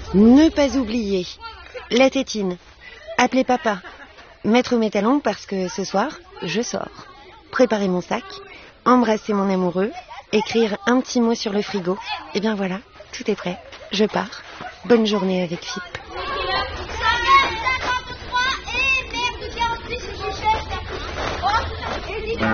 Ne pas oublier la tétine, appeler papa, mettre mes talons parce que ce soir, je sors. Préparer mon sac, embrasser mon amoureux, écrire un petit mot sur le frigo. Et bien voilà, tout est prêt, je pars. Bonne journée avec Philippe.